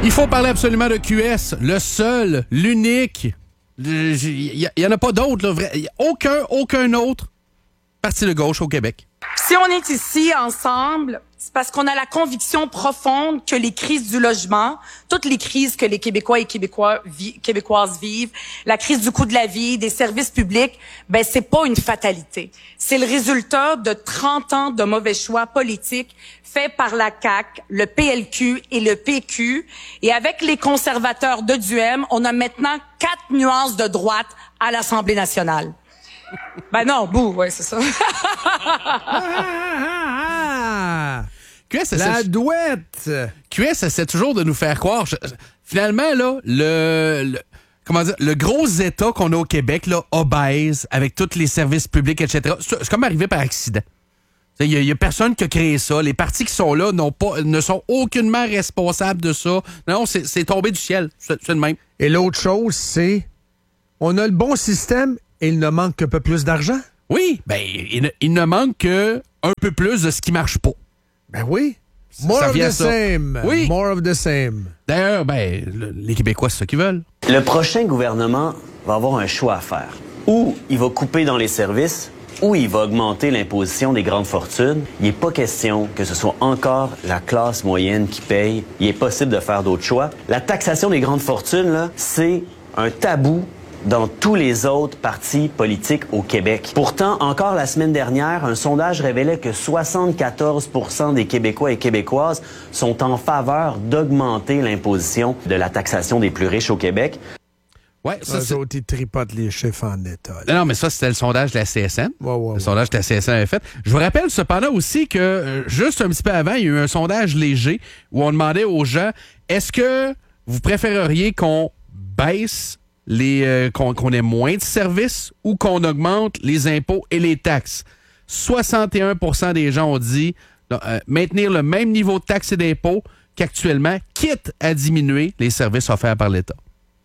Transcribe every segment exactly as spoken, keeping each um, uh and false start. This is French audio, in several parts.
Il faut parler absolument de Q S, le seul, l'unique. Il n'y en a pas d'autres. Il n'y a aucun, aucun autre parti de gauche au Québec. Si on est ici ensemble, c'est parce qu'on a la conviction profonde que les crises du logement, toutes les crises que les Québécois et Québécois vi- Québécoises vivent, la crise du coût de la vie, des services publics, ben c'est pas une fatalité. C'est le résultat de trente ans de mauvais choix politiques faits par la C A Q, le P L Q et le P Q. Et avec les conservateurs de Duhem, on a maintenant quatre nuances de droite à l'Assemblée nationale. Ben non, bouh, ouais, c'est ça. Q S, La essaie, douette! Q S essaie toujours de nous faire croire. Je- finalement, là, le, le, comment dire, le gros État qu'on a au Québec, là, obèse, avec tous les services publics, et cetera, c'est, c'est comme arrivé par accident. Il n'y a, a personne qui a créé ça. Les partis qui sont là n'ont pas, ne sont aucunement responsables de ça. Non, c'est, c'est tombé du ciel. C'est, c'est le même. Et l'autre chose, c'est on a le bon système et il ne manque qu'un peu plus d'argent. Oui, ben, il, ne- il ne manque que un peu plus de ce qui marche pas. Ben oui. More Ça of vient the à ça. same. Oui. More of the same. D'ailleurs, ben, le- les Québécois, c'est ça qu'ils veulent. Le prochain gouvernement va avoir un choix à faire. Ou il va couper dans les services, ou il va augmenter l'imposition des grandes fortunes. Il n'est pas question que ce soit encore la classe moyenne qui paye. Il est possible de faire d'autres choix. La taxation des grandes fortunes, là, c'est un tabou dans tous les autres partis politiques au Québec. Pourtant, encore la semaine dernière, un sondage révélait que soixante-quatorze pour cent des Québécois et Québécoises sont en faveur d'augmenter l'imposition de la taxation des plus riches au Québec. Ouais, ça, Eux c'est... autres, ils tripotent les chiffres en état. là. Non, non, mais ça, c'était le sondage de la C S N. Ouais, ouais, le ouais. sondage que la C S N avait fait. Je vous rappelle cependant aussi que, euh, juste un petit peu avant, il y a eu un sondage léger où on demandait aux gens, est-ce que vous préféreriez qu'on baisse les, euh, qu'on, qu'on ait moins de services ou qu'on augmente les impôts et les taxes? soixante et un pour cent des gens ont dit euh, maintenir le même niveau de taxes et d'impôts qu'actuellement, quitte à diminuer les services offerts par l'État.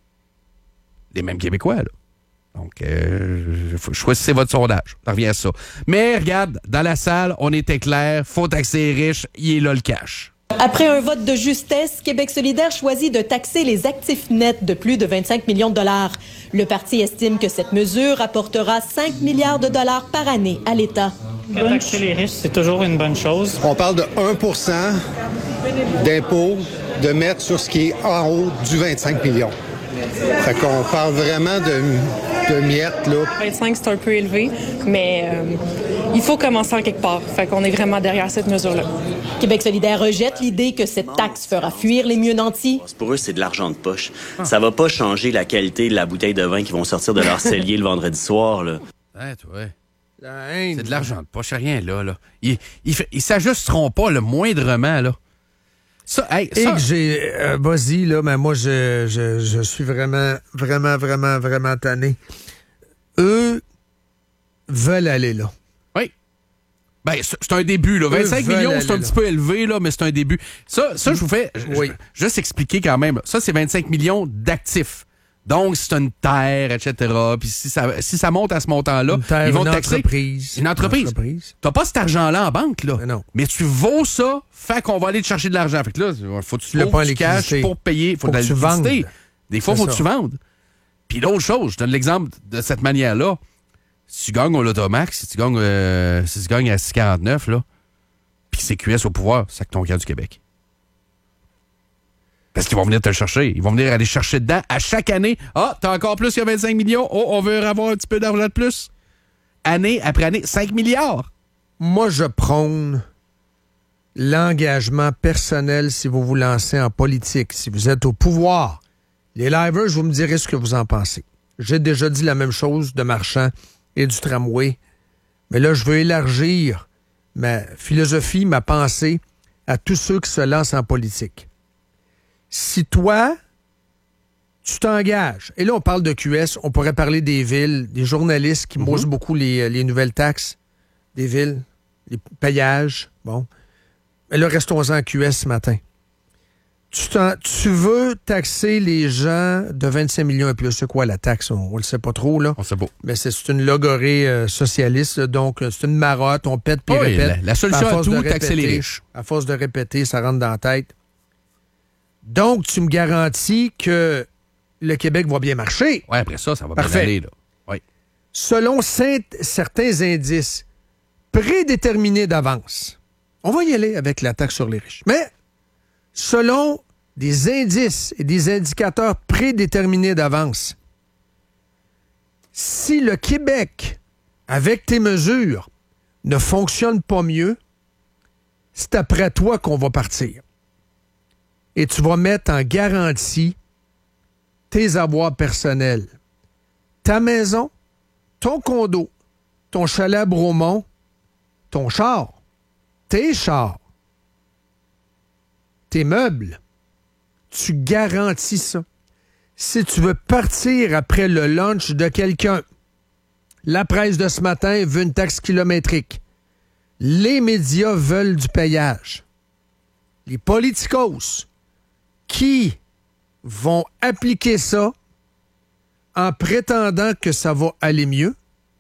Les mêmes Québécois, là. Donc, euh, choisissez votre sondage. Ça revient à ça. Mais regarde, dans la salle, on était clair, faut taxer les riches, il est là le cash. Après un vote de justesse, Québec solidaire choisit de taxer les actifs nets de plus de vingt-cinq millions de dollars. Le parti estime que cette mesure apportera cinq milliards de dollars par année à l'État. Taxer les riches, c'est toujours une bonne chose. On parle de un pour cent d'impôt de mettre sur ce qui est en haut du vingt-cinq millions. Fait qu'on parle vraiment de, de miettes, là. vingt-cinq, c'est un peu élevé, mais euh, il faut commencer en quelque part. Fait qu'on est vraiment derrière cette mesure-là. Québec solidaire rejette l'idée que cette taxe fera fuir les mieux nantis. Pour eux, c'est de l'argent de poche. Ça va pas changer la qualité de la bouteille de vin qu'ils vont sortir de leur cellier le vendredi soir, là. Ouais, toi. La haine. C'est de l'argent de poche, rien là. là. Ils, ils, fait- ils s'ajusteront pas le moindrement, là. Ça, hey, Et ça... que j'ai. euh, vas-y, là, mais moi, je, je, je suis vraiment, vraiment, vraiment, vraiment tanné. Eux veulent aller là. Oui. Ben, c'est c'est un début, là. vingt-cinq veulent millions, aller c'est un là. petit peu élevé, là, mais c'est un début. Ça, ça je vous fais je- Oui. je- juste expliquer quand même. là. Ça, c'est vingt-cinq millions d'actifs. Donc, c'est une terre, et cetera. Puis si ça, si ça monte à ce montant-là, Une terre, ils vont une te taxer. entreprise. Une entreprise. Une entreprise. T'as pas cet argent-là en banque, là. Mais non. Mais tu vaux ça, fait qu'on va aller te chercher de l'argent. Fait que là, faut que tu Tu l'as trouves pas en du cash liquidité. pour payer. Faut, Faut de la que tu liquidité. vendes. Des fois, C'est faut que ça. tu vendes. Puis l'autre chose, je donne l'exemple de cette manière-là. Si tu gagnes au Lotomax, si tu gagnes, euh, si tu gagnes à six quarante-neuf, là, puis que c'est Q S au pouvoir, c'est que ton camp du Québec. Parce qu'ils vont venir te le chercher. Ils vont venir aller chercher dedans à chaque année. Ah, t'as encore plus que vingt-cinq millions. Oh, on veut avoir un petit peu d'argent de plus. Année après année, cinq milliards. Moi, je prône l'engagement personnel si vous vous lancez en politique, si vous êtes au pouvoir. Les livers, vous me direz ce que vous en pensez. J'ai déjà dit la même chose de Marchand et du tramway. Mais là, je veux élargir ma philosophie, ma pensée à tous ceux qui se lancent en politique. Si toi, tu t'engages, et là, on parle de Q S, on pourrait parler des villes, des journalistes qui moussent beaucoup les, les nouvelles taxes des villes, les payages, bon. Mais là, restons-en à Q S ce matin. Tu, t'en- tu veux taxer les gens de vingt-cinq millions et plus. C'est quoi la taxe? On ne le sait pas trop, là. On sait pas. Mais c'est, c'est une logorée euh, socialiste, là, donc euh, c'est une marotte, on pète puis Oui, répète. la- la solution Puis à force tout, de taxer les répéter- riches. À force de répéter, ça rentre dans la tête. Donc, tu me garantis que le Québec va bien marcher. Oui, après ça, ça va Parfait. bien aller. Là. Oui. Selon c- certains indices prédéterminés d'avance, on va y aller avec la taxe sur les riches. Mais selon des indices et des indicateurs prédéterminés d'avance, si le Québec, avec tes mesures, ne fonctionne pas mieux, c'est après toi qu'on va partir. Et tu vas mettre en garantie tes avoirs personnels. Ta maison, ton condo, ton chalet à Bromont, ton char, tes chars, tes meubles. Tu garantis ça. Si tu veux partir après le lunch de quelqu'un, la presse de ce matin veut une taxe kilométrique. Les médias veulent du payage. Les politicos qui vont appliquer ça en prétendant que ça va aller mieux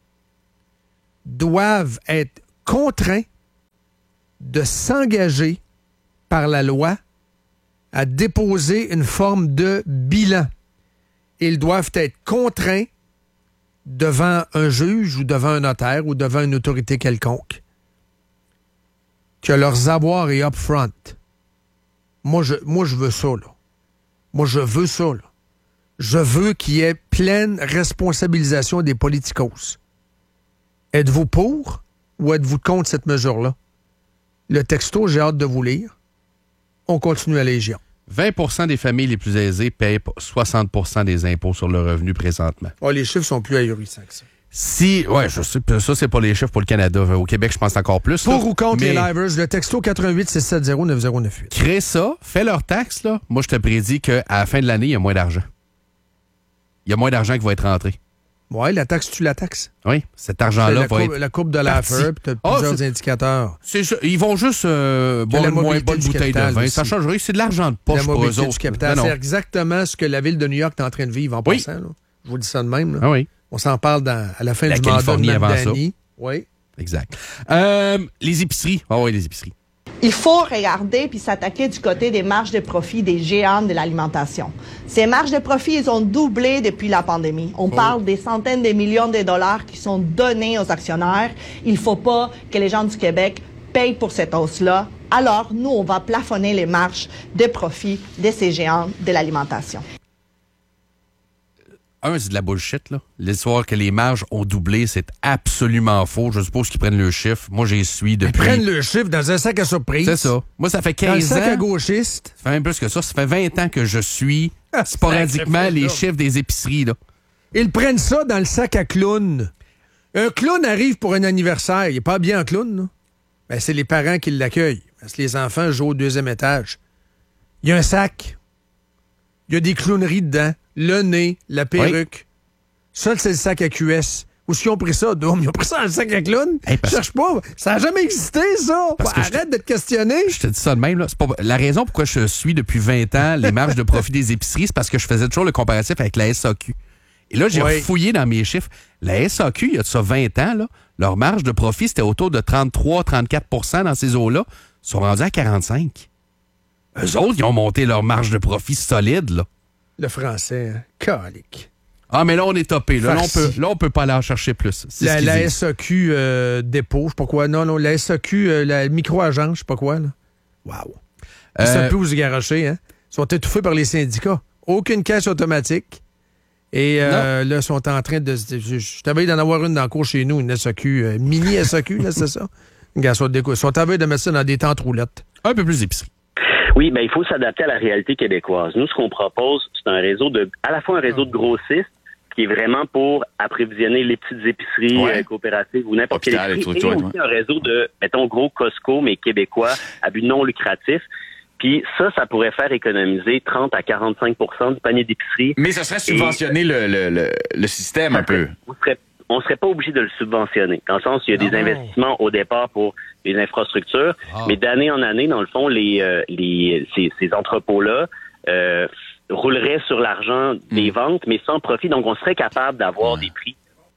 doivent être contraints de s'engager par la loi à déposer une forme de bilan. Ils doivent être contraints devant un juge ou devant un notaire ou devant une autorité quelconque que leurs avoirs est upfront. Moi, je, moi, je veux ça, là. Moi, je veux ça, là. Je veux qu'il y ait pleine responsabilisation des politicos. Êtes-vous pour ou êtes-vous contre cette mesure-là? Le texto, j'ai hâte de vous lire. On continue à Légion. vingt pour cent des familles les plus aisées payent soixante pour cent des impôts sur le revenu présentement. Oh, les chiffres sont plus ahurissants que ça. Si, ouais, je sais, ça, c'est pas les chiffres pour le Canada. Au Québec, je pense encore plus. Pour là. ou contre Mais les livers, le texto quatre un huit six sept zéro neuf zéro neuf huit. Crée ça, fais leur taxe, là. Moi, je te prédis qu'à la fin de l'année, il y a moins d'argent. Il y a moins d'argent qui va être rentré. Oui, la taxe tue la taxe. Oui, cet argent-là la va courbe, être la courbe de l'affaire, puis tu as oh, plusieurs c'est... indicateurs. C'est ça. Ils vont juste euh, boire une moins bonne bouteille de vin. Aussi. Ça changerait. C'est de l'argent de poche la pour eux mobilité autres. du capital. Non, non. C'est exactement ce que la ville de New York est en train de vivre en oui. passant. Là. Je vous dis ça de même. Là. Ah oui. On s'en parle dans, à la fin la du Californie mandat de avant Mamdani. ça. Oui. Exact. Euh, les épiceries. Ah oui, les épiceries. Il faut regarder puis s'attaquer du côté des marges de profit des géants de l'alimentation. Ces marges de profit, ils ont doublé depuis la pandémie. On oh. parle des centaines de millions de dollars qui sont donnés aux actionnaires. Il ne faut pas que les gens du Québec payent pour cette hausse-là. Alors, nous, on va plafonner les marges de profit de ces géants de l'alimentation. Un, c'est de la bullshit, là. L'histoire que les marges ont doublé, c'est absolument faux. Je suppose qu'ils prennent le chiffre. Moi, j'y suis depuis... Ils prennent le chiffre dans un sac à surprise. C'est ça. Moi, ça fait quinze ans... Dans le sac à gauchiste. Ça fait même plus que ça. Ça fait vingt ans que je suis sporadiquement les chiffres des épiceries, là. Ils prennent ça dans le sac à clown. Un clown arrive pour un anniversaire. Il n'est pas bien en clown, là. Ben, c'est les parents qui l'accueillent. Parce que les enfants jouent au deuxième étage. Il y a un sac. Il y a des clowneries dedans. Le nez, la perruque. Oui. Ça, c'est le sac à Q S. Où est-ce qu'ils ont pris ça, Dom? Ils ont pris ça dans le sac à clown? Hey, je cherche pas. Ça n'a jamais existé, ça. Bah, arrête te... de te questionner. Je te dis ça de même. Là. C'est pas... La raison pourquoi je suis depuis vingt ans les marges de profit des épiceries, c'est parce que je faisais toujours le comparatif avec la S A Q. Et là, j'ai oui. fouillé dans mes chiffres. La S A Q, il y a de ça vingt ans, là, leur marge de profit, c'était autour de trente-trois à trente-quatre pour cent dans ces eaux-là. Ils sont rendus à quarante-cinq. Eux autres, ils ont monté leur marge de profit solide, là. Le français, hein? Calique. Ah, mais là, on est topé. Là, là, on peut, là, on peut pas aller en chercher plus. C'est la ce la S A Q euh, dépôt, je sais pas quoi. Non, non, la S A Q, euh, la micro-agence, je sais pas quoi. Là. Wow. Ils euh... sont plus garochés, hein? Ils sont étouffés par les syndicats. Aucune caisse automatique. Et euh, là, ils sont en train de... Je, je t'avais d'en avoir une dans le cours chez nous, une S A Q, euh, mini S A Q, là, c'est ça? Ils sont, ils sont en train de mettre ça dans des tentes roulettes. Un peu plus d'épicerie. Oui, ben il faut s'adapter à la réalité québécoise. Nous, ce qu'on propose, c'est un réseau de, à la fois un réseau de grossistes qui est vraiment pour approvisionner les petites épiceries ouais. euh, coopératives ou n'importe quelle épicerie, et aussi ouais. un réseau de, mettons, gros Costco, mais québécois, à but non lucratif. Puis ça, ça pourrait faire économiser trente à quarante-cinq pour cent du panier d'épicerie. Mais ça serait subventionner et, le, le, le, le système un peu. On serait, on serait pas obligé de le subventionner. Dans le sens, il y a non. des investissements au départ pour les infrastructures, ah. mais d'année en année, dans le fond, les, euh, les ces, ces entrepôts-là euh, rouleraient sur l'argent des mm. ventes, mais sans profit. Donc, on serait capable d'avoir ouais. des prix.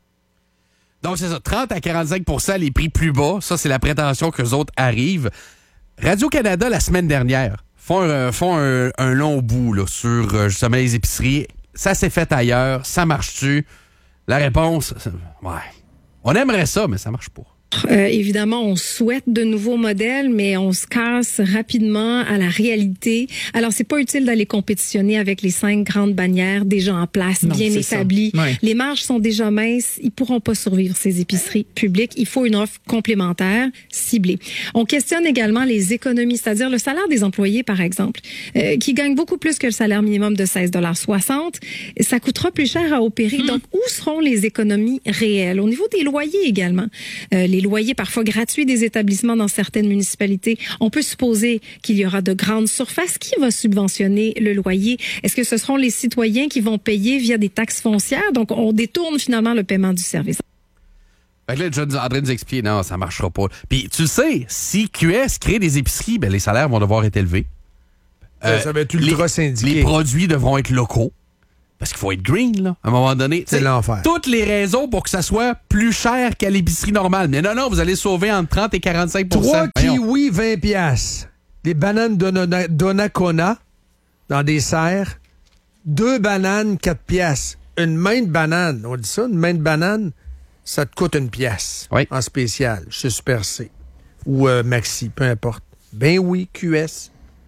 Donc, c'est ça, trente à quarante-cinq pour cent les prix plus bas. Ça, c'est la prétention qu'eux autres arrivent. Radio-Canada, la semaine dernière, font, un, font un, un long bout là, sur euh, justement les épiceries. Ça s'est fait ailleurs. Ça marche-tu? La réponse, ouais. On aimerait ça, mais ça marche pas. Euh, évidemment, on souhaite de nouveaux modèles, mais on se casse rapidement à la réalité. Alors, c'est pas utile d'aller compétitionner avec les cinq grandes bannières déjà en place, non, bien établies. Ouais. Les marges sont déjà minces. Ils pourront pas survivre, ces épiceries publiques. Il faut une offre complémentaire, ciblée. On questionne également les économies, c'est-à-dire le salaire des employés, par exemple, euh, qui gagnent beaucoup plus que le salaire minimum de seize dollars soixante. Ça coûtera plus cher à opérer. Mmh. Donc, où seront les économies réelles? Au niveau des loyers également. Euh, les loyers parfois gratuits des établissements dans certaines municipalités. On peut supposer qu'il y aura de grandes surfaces. Qui va subventionner le loyer? Est-ce que ce seront les citoyens qui vont payer via des taxes foncières? Donc, on détourne finalement le paiement du service. Fait que là, John est en train de nous expliquer, non, ça marchera pas. Puis, tu le sais, si Q S crée des épiceries, ben, les salaires vont devoir être élevés. Euh, ça va être ultra les, syndiqué. Les produits devront être locaux. Parce qu'il faut être green, là, à un moment donné. C'est l'enfer. Toutes les raisons pour que ça soit plus cher qu'à l'épicerie normale. Mais non, non, vous allez sauver entre trente et quarante-cinq pour cent. Trois kiwis, vingt piastres. Des bananes Dona- Donnacona dans des serres. Deux bananes, quatre piastres. Une main de banane, on dit ça, une main de banane, ça te coûte une pièce. Oui. En spécial, chez Super C. Ou euh, Maxi, peu importe. Ben oui, Q S.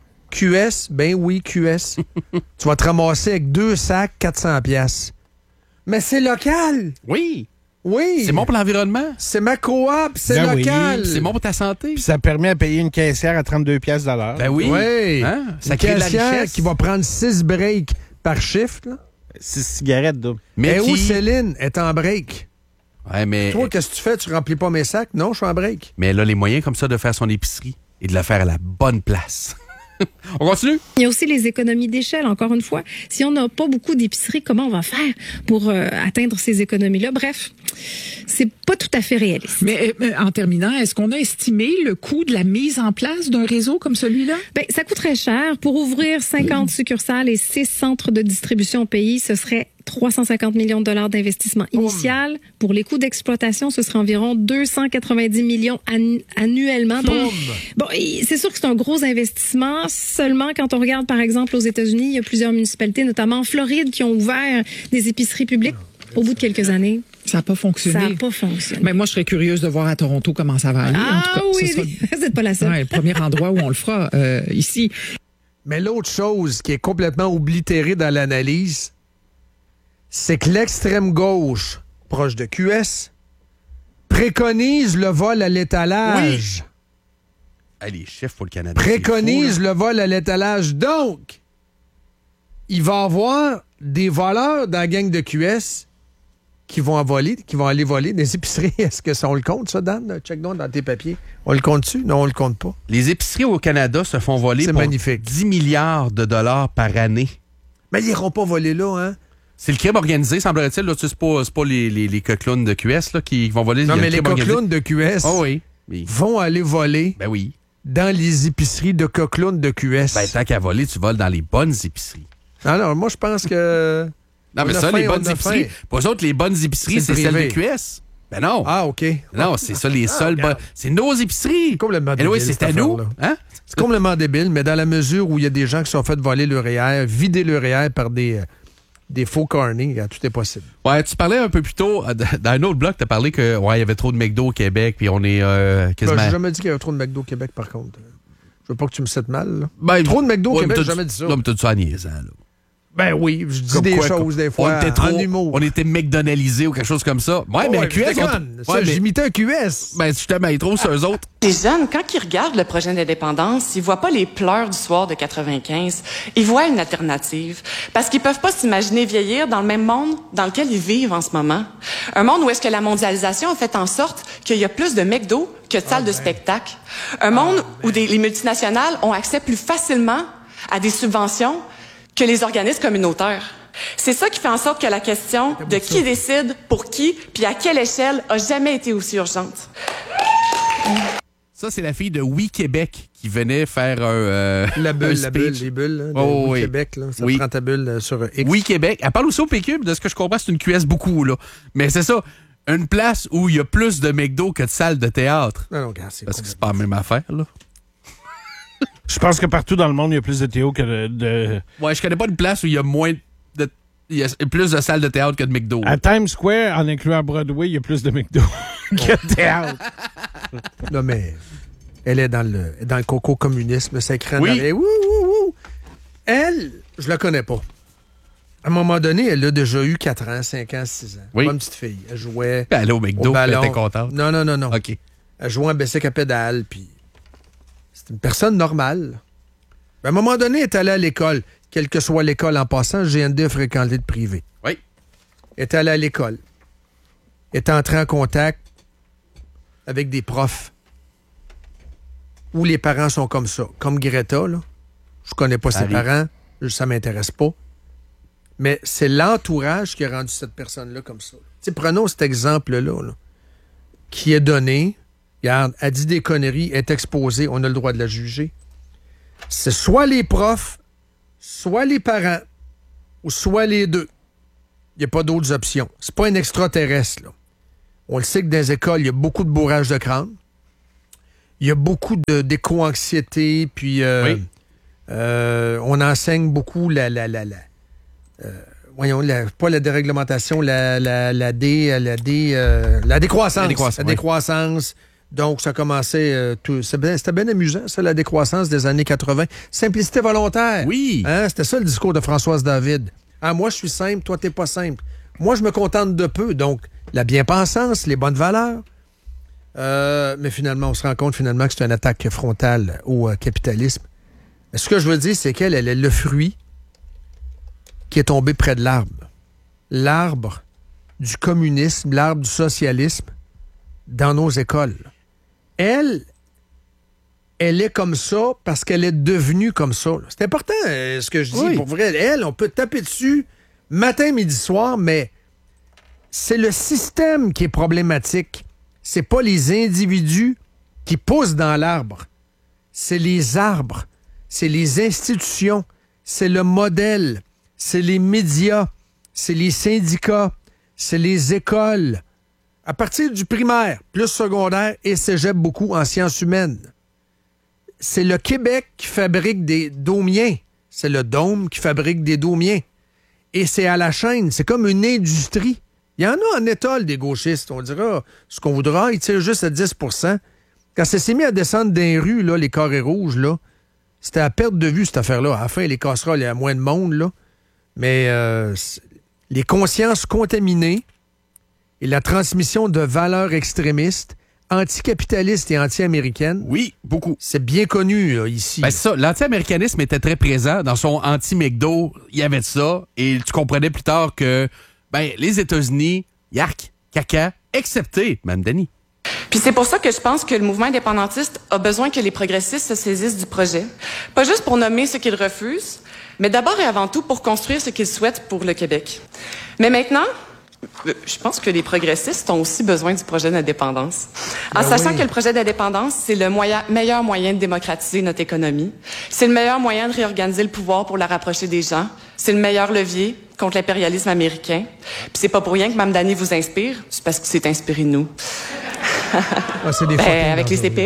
Q S, ben oui, Q S. Tu vas te ramasser avec deux sacs, quatre cents piastres. Mais c'est local. Oui. Oui. C'est bon pour l'environnement. C'est ma coop, c'est Ben local. Oui. C'est bon pour ta santé. Puis ça permet à payer une caissière à trente-deux piastres de l'heure. Ben oui. Oui. Hein? Ça Une crée de la caissière richesse. qui va prendre six breaks par shift. Là. Six cigarettes, double. Mais Et qui... où Céline est en break? Ouais, mais... Toi, qu'est-ce que tu fais? Tu remplis pas mes sacs? Non, je suis en break. Mais elle a les moyens comme ça de faire son épicerie et de la faire à la bonne place. On continue? Il y a aussi les économies d'échelle, encore une fois. Si on n'a pas beaucoup d'épiceries, comment on va faire pour euh, atteindre ces économies-là? Bref, c'est pas tout à fait réaliste. Mais euh, en terminant, est-ce qu'on a estimé le coût de la mise en place d'un réseau comme celui-là? Ben, ça coûterait cher. Pour ouvrir cinquante succursales et six centres de distribution au pays, ce serait trois cent cinquante millions de dollars d'investissement initial. Pour les coûts d'exploitation, ce serait environ deux cent quatre-vingt-dix millions annu- annuellement. Donc, bon, c'est sûr que c'est un gros investissement. Seulement, quand on regarde, par exemple, aux États-Unis, il y a plusieurs municipalités, notamment en Floride, qui ont ouvert des épiceries publiques au bout de quelques années. Ça n'a pas fonctionné. Ça n'a pas fonctionné. Mais moi, je serais curieuse de voir à Toronto comment ça va aller. Ah en tout cas, oui, ce sera... vous n'êtes pas la seule. Ouais, le premier endroit où on le fera, euh, ici. Mais l'autre chose qui est complètement oblitérée dans l'analyse, c'est que l'extrême gauche, proche de Q S, préconise le vol à l'étalage. Oui. Hey, les chiffres pour le Canada. Préconise fou, le vol à l'étalage. Donc, il va y avoir des voleurs dans la gang de Q S qui vont, en voler, qui vont aller voler des épiceries. Est-ce que ça, on le compte, ça, Dan? Check donc dans tes papiers. On le compte-tu? Non, on le compte pas. Les épiceries au Canada se font voler C'est pour magnifique. dix milliards de dollars par année. Mais ils n'iront pas voler là, hein? C'est le crime organisé, semblerait-il. Là, tu sais, c'est pas, c'est pas les, les, les coqueluns de Q S là, qui vont voler. Non, Il y a mais le les crime coqueluns organisé. de Q S Oh oui. Mais- vont aller voler Ben oui. dans les épiceries de coqueluns de Q S. Ben, tant qu'à voler, tu voles dans les bonnes épiceries. Alors, moi, je pense que... Non, mais On a ça, faim, les bonnes on a épiceries. faim. Pour eux autres, les bonnes épiceries, C'est c'est celles de privé. Q S. Ben non. Ah, OK. Non, c'est ça, les Ah, seules bonnes. regarde. C'est nos épiceries. Complètement Et oui, débile, c'est à cette nous. affaire-là. Hein? C'est complètement débile, mais dans la mesure où il y a des gens qui sont fait voler le R E E R, vider le R E E R par des, euh, des faux carnés, tout est possible. Ouais, tu parlais un peu plus tôt, euh, dans un autre bloc, tu as parlé que ouais, il y avait trop de McDo au Québec, puis on est euh, Ben, quasiment... j'ai jamais dit qu'il y avait trop de McDo au Québec, par contre. Je veux pas que tu me sentes mal. Là. Ben, trop de McDo au ouais, Québec, mais j'ai t'as- jamais dit ça. Non, mais t'as dit ça en niaisant, là. Ben oui, je dis Comme des quoi, choses des on fois était trop, en humour. on était McDonaldisés ou quelque chose comme ça. Ouais, Oh, mais ouais, à Q S... j'étais on- conne. Ça, ouais, mais- j'imitais un Q S. Ben, justement, ils trouvent sur eux autres. Les jeunes, quand ils regardent le projet d'indépendance, ils voient pas les pleurs du soir de quatre-vingt-quinze. Ils voient une alternative. Parce qu'ils peuvent pas s'imaginer vieillir dans le même monde dans lequel ils vivent en ce moment. Un monde où est-ce que la mondialisation a fait en sorte qu'il y a plus de McDo que de salles de spectacle. Un monde où des, les multinationales ont accès plus facilement à des subventions que les organismes communautaires. C'est ça qui fait en sorte que la question de qui décide, pour qui, puis à quelle échelle a jamais été aussi urgente. Ça, c'est la fille de Oui Québec qui venait faire un, euh, La un bulle, la speech. bulle, les bulles là, de Oh, oui, oui. Québec. Là, ça Oui. prend ta bulle euh, sur X. Oui Québec. Elle parle aussi au P Q, de ce que je comprends, c'est une Q S beaucoup, là. Mais c'est ça, une place où il y a plus de McDo que de salles de théâtre. Non, non, regarde, c'est Parce que c'est pas la même affaire, là. Je pense que partout dans le monde, il y a plus de Théo que de... de... Ouais, je connais pas une place où il y a moins de... Il y a plus de salles de théâtre que de McDo. À Times Square, en incluant Broadway, il y a plus de McDo que de théâtre. Non, mais elle est dans le, dans le coco communisme, c'est écran Oui. d'arrêt. Wouh, wouh, wouh. Elle, je la connais pas. À un moment donné, elle a déjà eu quatre ans, cinq ans, six ans. Oui. Pas une petite fille. Elle jouait Elle allait au McDo, au ballon. elle était contente. Non, non, non, non. OK. Elle jouait en bicycle à pédale, puis c'est une personne normale. À un moment donné, elle est allée à l'école. Quelle que soit l'école en passant, G N D a fréquenté de privé. Oui. Elle est allée à l'école. Elle est entrée en contact avec des profs où les parents sont comme ça. Comme Greta, là. Je connais pas ses Allez. parents. Ça m'intéresse pas. Mais c'est l'entourage qui a rendu cette personne-là comme ça. T'sais, prenons cet exemple-là, là, qui est donné. Regarde, elle dit des conneries, elle est exposée, on a le droit de la juger. C'est soit les profs, soit les parents, ou soit les deux. Il n'y a pas d'autres options. C'est pas un extraterrestre, là. On le sait que dans les écoles, il y a beaucoup de bourrage de crâne. Il y a beaucoup de, d'éco-anxiété, puis euh, Oui. euh, on enseigne beaucoup la... la, la, la euh, voyons, la, pas la déréglementation, la, la, la, dé, la, dé, euh, la décroissance. La décroissance, La oui. décroissance. Donc, ça commençait... Euh, tout, c'était, bien, c'était bien amusant, ça, la décroissance des années quatre-vingt. Simplicité volontaire. Oui. Hein? C'était ça le discours de Françoise David. Ah, moi, je suis simple, toi, t'es pas simple. Moi, je me contente de peu. Donc, la bien-pensance, les bonnes valeurs. Euh, mais finalement, on se rend compte finalement que c'est une attaque frontale au euh, capitalisme. Ce que je veux dire, c'est qu'elle elle est le fruit qui est tombé près de l'arbre. L'arbre du communisme, l'arbre du socialisme dans nos écoles. Elle, elle est comme ça parce qu'elle est devenue comme ça. là. C'est important euh, ce que je dis. Oui. Pour vrai, elle, on peut taper dessus matin, midi, soir, mais c'est le système qui est problématique. C'est pas les individus qui poussent dans l'arbre. C'est les arbres. C'est les institutions. C'est le modèle. C'est les médias. C'est les syndicats. C'est les écoles. À partir du primaire, plus secondaire et cégep beaucoup en sciences humaines. C'est le Québec qui fabrique des daumiens. C'est le Dôme qui fabrique des daumiens. Et c'est à la chaîne. C'est comme une industrie. Il y en a en étole des gauchistes. On dira ce qu'on voudra. Ils tirent juste à dix pour cent. Quand ça s'est mis à descendre dans les rues, là, les carrés rouges, là, c'était à perte de vue, cette affaire-là. À la fin, les casseroles, il y a moins de monde, là. Mais euh, les consciences contaminées et la transmission de valeurs extrémistes, anticapitalistes et anti-américaines. Oui, beaucoup. C'est bien connu, là, ici. Ben, c'est ça. L'anti-américanisme était très présent dans son anti-McDo. Il y avait de ça. Et tu comprenais plus tard que ben, les États-Unis, yark, caca, excepté Mme Denis. Puis c'est pour ça que je pense que le mouvement indépendantiste a besoin que les progressistes se saisissent du projet. Pas juste pour nommer ce qu'ils refusent, mais d'abord et avant tout pour construire ce qu'ils souhaitent pour le Québec. Mais maintenant, je pense que les progressistes ont aussi besoin du projet d'indépendance. En Ben sachant oui. que le projet d'indépendance, c'est le moyen, meilleur moyen de démocratiser notre économie. C'est le meilleur moyen de réorganiser le pouvoir pour la rapprocher des gens. C'est le meilleur levier contre l'impérialisme américain. Puis c'est pas pour rien que Mme Dany vous inspire, c'est parce que c'est inspiré de nous. Ah, c'est des Ben, fucking avec les C P E.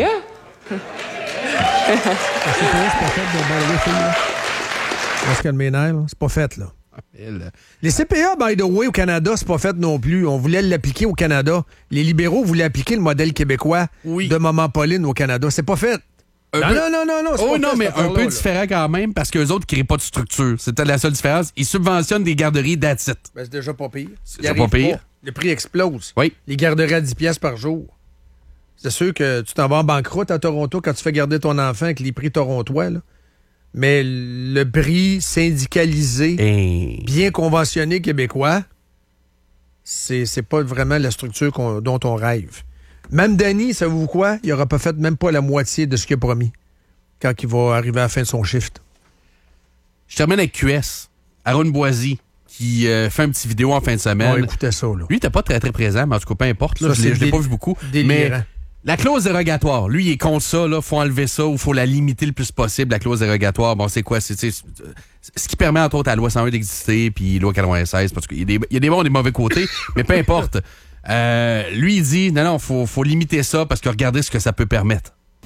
On se calme les nerfs, là. C'est pas fait, là. Les C P A, by the way, au Canada, c'est pas fait non plus. On voulait l'appliquer au Canada. Les libéraux voulaient appliquer le modèle québécois de Maman Pauline au Canada. C'est pas fait. Un non, peu- non, non, non, non, c'est Oh pas non, fait, mais cette un peu affaire-là, là. différent quand même parce qu'eux autres ne créent pas de structure. C'était la seule différence. Ils subventionnent des garderies d'Atit. Ben, c'est déjà pas pire. C'est Il déjà arrive pas pire. Le prix explose. Oui. Les garderies à dix piastres par jour. C'est sûr que tu t'en vas en banqueroute à Toronto quand tu fais garder ton enfant avec les prix torontois, là. Mais le prix syndicalisé, bien conventionné québécois, c'est, c'est pas vraiment la structure qu'on- dont on rêve. Même Danny, savez-vous quoi? Il aura pas fait même pas la moitié de ce qu'il a promis quand il va arriver à la fin de son shift. Je termine avec Q S. Aaron Boisy, qui euh, fait un petit vidéo en fin de semaine. On écoutait ça, là. Lui, il était pas très, très présent, mais en tout cas, peu importe. Là, Ça, je l'ai, c'est je l'ai pas déli- vu beaucoup. délirant. Mais la clause dérogatoire, lui, il est contre ça. Il faut enlever ça ou il faut la limiter le plus possible, la clause dérogatoire. Bon, c'est quoi? C'est, c'est, c'est ce qui permet, entre autres, à la loi cent un d'exister, puis loi quatre-vingt-seize, parce qu'il y a des, il y a des bons et des mauvais côtés, mais peu importe. Euh, lui, il dit, non, non, faut, faut limiter ça parce que regardez ce que ça peut permettre.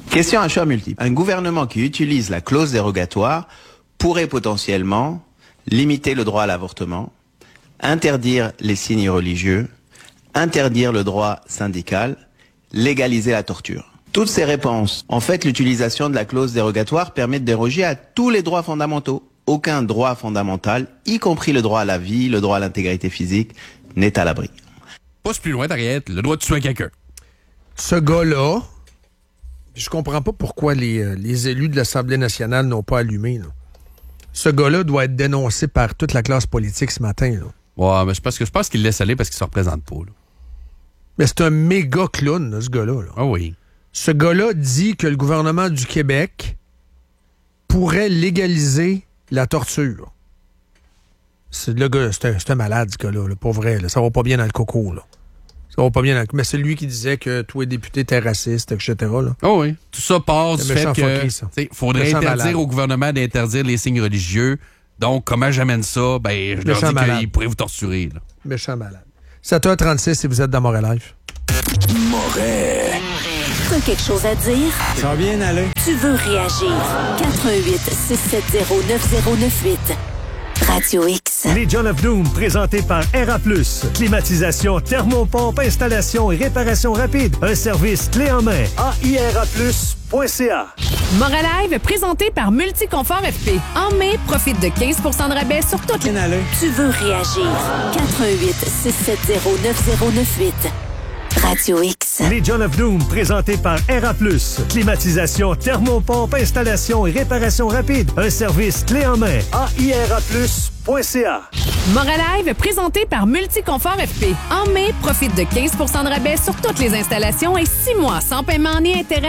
Question à choix multiple. Un gouvernement qui utilise la clause dérogatoire pourrait potentiellement limiter le droit à l'avortement, interdire les signes religieux, interdire le droit syndical, légaliser la torture. Toutes ces réponses, en fait, l'utilisation de la clause dérogatoire permet de déroger à tous les droits fondamentaux. Aucun droit fondamental, y compris le droit à la vie, le droit à l'intégrité physique, n'est à l'abri. Pousse plus loin, t'arrêtes. Le droit de tuer quelqu'un. Ce gars-là, je comprends pas pourquoi les, les élus de l'Assemblée nationale n'ont pas allumé. Là. Ce gars-là doit être dénoncé par toute la classe politique ce matin. Là. Ouais, mais je pense, que, je pense qu'il laisse aller parce qu'il se représente pas. Là. Mais c'est un méga clown, là, ce gars-là. Là. Ah oui. Ce gars-là dit que le gouvernement du Québec pourrait légaliser la torture. C'est le gars, c'est un, c'est un malade, ce gars-là, là, pour vrai. Là. Ça va pas bien dans le coco, là. Ça va pas bien dans le... Mais c'est lui qui disait que tous les députés étaient racistes, et cetera. Là. Oh oui. Tout ça part du fait que il faudrait méchant interdire malade. au gouvernement d'interdire les signes religieux. Donc, comment j'amène ça? Ben, je Méchant leur dis malade. qu'ils pourraient vous torturer. Là. Méchant malade. sept heures trente-six si vous êtes dans Montréal Live. Moret. T'as quelque chose à dire? Ça va bien aller. Tu veux réagir? quatre un huit six sept zéro neuf zéro neuf huit. Radio X. Legion of Doom, présenté par R A plus. Climatisation, thermopompe, installation et réparation rapide. Un service clé en main. A I R A plus point C A. Montréal Live, présenté par Multiconfort F P. En mai, profite de quinze pour cent de rabais sur toutes les... Tu veux réagir? quatre un huit six sept zéro neuf zéro neuf huit. Radio X. Legion of Doom, présenté par R A plus. Climatisation, thermopompe, installation et réparation rapide. Un service clé en main. A I R A plus point C A. Montréal Live, présenté par Multiconfort F P. En mai, profite de quinze pour cent de rabais sur toutes les installations et six mois sans paiement ni intérêt